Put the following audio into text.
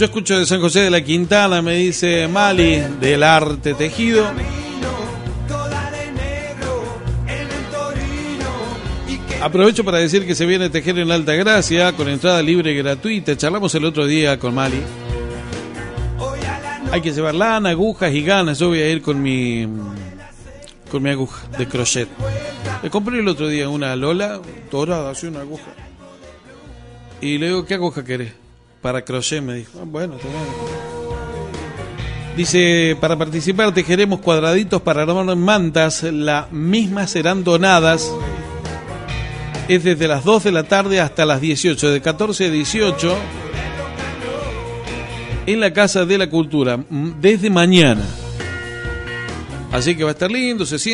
Yo escucho de San José de la Quintana, me dice Mali, del Arte Tejido. Aprovecho para decir que se viene a tejer en Alta Gracia con entrada libre y gratuita. Charlamos el otro día con Mali. Hay que llevar lana, agujas y ganas. Yo voy a ir con mi aguja de crochet. Le compré el otro día una Lola dorada, así una aguja. Y le digo, ¿qué aguja querés? Para crochet, me dijo. Bueno, está bien. Dice, para participar tejeremos cuadraditos para armar mantas. Las mismas serán donadas. Es desde las 2 de la tarde hasta las 18, de 14 a 18, en la Casa de la Cultura, desde mañana. Así que va a estar lindo, se siente.